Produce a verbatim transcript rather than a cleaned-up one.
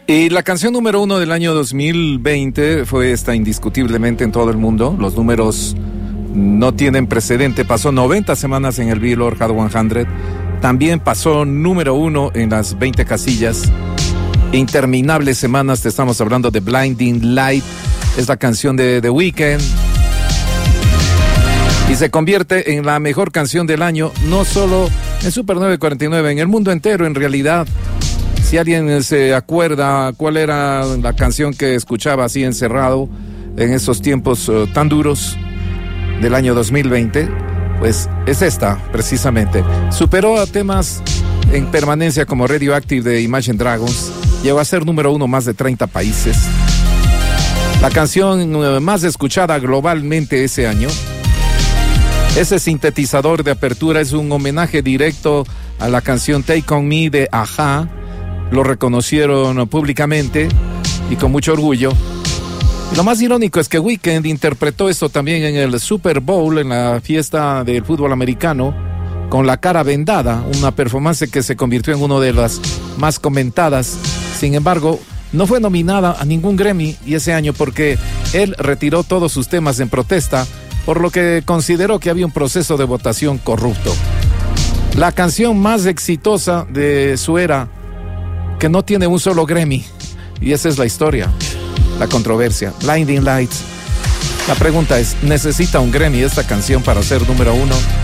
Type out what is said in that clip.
Y la canción número uno del año dos mil veinte fue esta indiscutiblemente en todo el mundo. Los números no tienen precedente. Pasó noventa semanas en el Billboard Hot cien. También pasó número uno en las veinte casillas. Interminables semanas. Te estamos hablando de Blinding Light. Es la canción de The Weeknd. Y se convierte en la mejor canción del año, no solo en Super nueve cuarenta y nueve, en el mundo entero en realidad. Si alguien se acuerda cuál era la canción que escuchaba así encerrado en esos tiempos uh, tan duros del año dos mil veinte, pues es esta precisamente. Superó a temas en permanencia como Radioactive de Imagine Dragons, llegó a ser número uno en más de treinta países. La canción uh, más escuchada globalmente ese año. Ese sintetizador de apertura es un homenaje directo a la canción Take On Me de A-ha. Lo reconocieron públicamente y con mucho orgullo. Y lo más irónico es que Weeknd interpretó esto también en el Super Bowl, en la fiesta del fútbol americano, con la cara vendada, una performance que se convirtió en una de las más comentadas. Sin embargo, no fue nominada a ningún Grammy y ese año porque él retiró todos sus temas en protesta, por lo que consideró que había un proceso de votación corrupto. La canción más exitosa de su era, que no tiene un solo Grammy, y esa es la historia, la controversia. Blinding Lights. La pregunta es, ¿necesita un Grammy esta canción para ser número uno?